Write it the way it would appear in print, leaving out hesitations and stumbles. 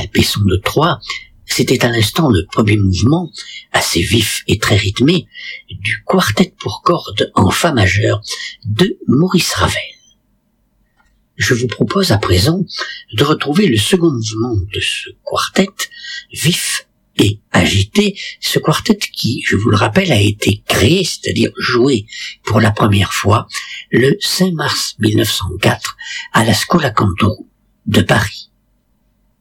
Besson de Troyes, c'était à l'instant le premier mouvement, assez vif et très rythmé, du quartet pour cordes en fa majeur de Maurice Ravel. Je vous propose à présent de retrouver le second mouvement de ce quartet, vif et agité, ce quartet qui, je vous le rappelle, a été créé, c'est-à-dire joué pour la première fois, le 5 mars 1904 à la Schola Cantorum de Paris.